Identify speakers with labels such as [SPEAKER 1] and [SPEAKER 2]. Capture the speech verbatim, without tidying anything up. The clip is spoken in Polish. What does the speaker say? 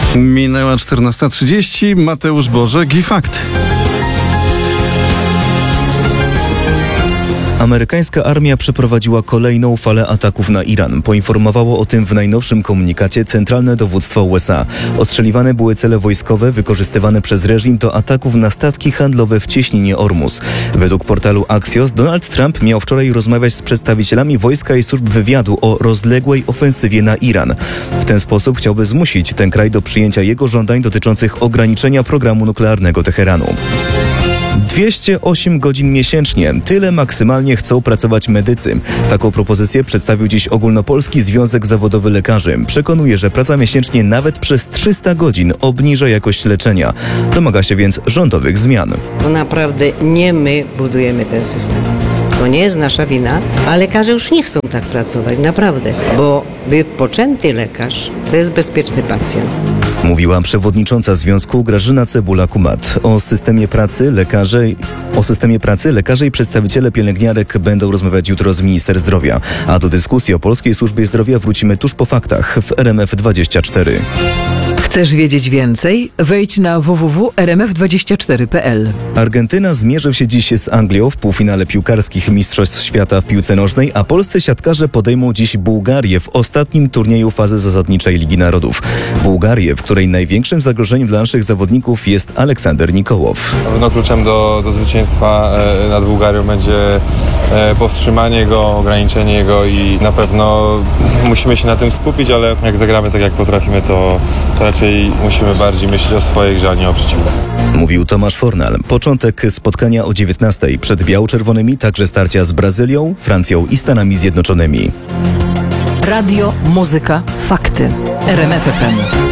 [SPEAKER 1] Minęła czternasta trzydzieści. Mateusz Bożek i fakt.
[SPEAKER 2] Amerykańska armia przeprowadziła kolejną falę ataków na Iran. Poinformowało o tym w najnowszym komunikacie Centralne Dowództwo U S A. Ostrzeliwane były cele wojskowe wykorzystywane przez reżim do ataków na statki handlowe w cieśninie Ormus. Według portalu Axios Donald Trump miał wczoraj rozmawiać z przedstawicielami wojska i służb wywiadu o rozległej ofensywie na Iran. W ten sposób chciałby zmusić ten kraj do przyjęcia jego żądań dotyczących ograniczenia programu nuklearnego Teheranu. dwieście osiem godzin miesięcznie. Tyle maksymalnie chcą pracować medycy. Taką propozycję przedstawił dziś Ogólnopolski Związek Zawodowy Lekarzy. Przekonuje, że praca miesięcznie nawet przez trzysta godzin obniża jakość leczenia. Domaga się więc rządowych zmian.
[SPEAKER 3] To naprawdę nie my budujemy ten system. To nie jest nasza wina, a lekarze już nie chcą tak pracować, naprawdę. Bo wypoczęty lekarz to jest bezpieczny pacjent.
[SPEAKER 2] Mówiła przewodnicząca związku Grażyna Cebula-Kumat. O systemie pracy lekarze, o systemie pracy lekarze i przedstawiciele pielęgniarek będą rozmawiać jutro z minister zdrowia. A do dyskusji o Polskiej Służbie Zdrowia wrócimy tuż po faktach w R M F dwadzieścia cztery.
[SPEAKER 4] Chcesz wiedzieć więcej? Wejdź na w w w kropka r m f dwadzieścia cztery kropka p l.
[SPEAKER 2] Argentyna zmierzy się dziś z Anglią w półfinale piłkarskich Mistrzostw Świata w piłce nożnej, a polscy siatkarze podejmą dziś Bułgarię w ostatnim turnieju fazy zasadniczej Ligi Narodów. Bułgarię, w której największym zagrożeniem dla naszych zawodników jest Aleksander Nikołow.
[SPEAKER 5] Na pewno kluczem do, do zwycięstwa e, nad Bułgarią będzie e, powstrzymanie go, ograniczenie jego i na pewno musimy się na tym skupić, ale jak zagramy tak jak potrafimy, to, to raczej musimy bardziej myśleć o swojej grze, a nie o przeciwniku.
[SPEAKER 2] Mówił Tomasz Fornal. Początek spotkania o dziewiętnastej. Przed biało-czerwonymi także starcia z Brazylią, Francją i Stanami Zjednoczonymi.
[SPEAKER 4] Radio, muzyka, fakty. R M F F M.